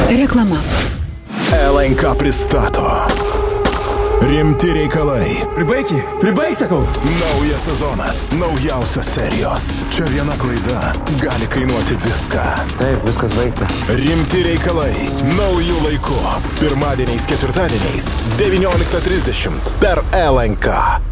Reklama. LNK pristato Rimti reikalai. Pribaik, sakau. Naujas sezonas, naujausios serijos. Čia viena klaida gali kainuoti viską. Taip, viskas baigta. Rimti reikalai. Naujų laikų. Pirmadieniais, ketvirtadieniais 19:30 per LNK.